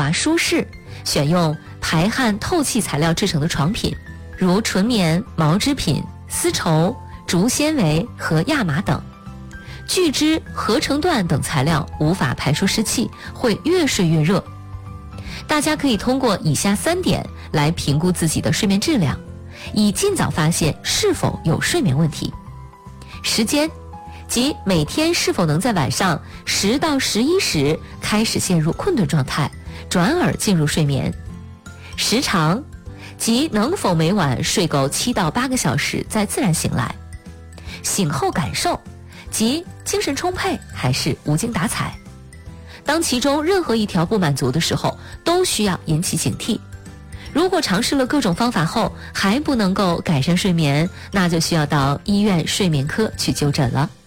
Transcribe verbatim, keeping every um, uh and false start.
滑舒适，选用排汗透气材料制成的床品，如纯棉、毛织品、丝绸、竹纤维和亚麻等。聚酯、合成缎等材料无法排出湿气，会越睡越热。大家可以通过以下三点来评估自己的睡眠质量，以尽早发现是否有睡眠问题。时间，即每天是否能在晚上十到十一时开始陷入困顿状态，转而进入睡眠。时长，即能否每晚睡够七到八个小时再自然醒来。醒后感受，即精神充沛还是无精打采。当其中任何一条不满足的时候，都需要引起警惕。如果尝试了各种方法后还不能够改善睡眠，那就需要到医院睡眠科去就诊了。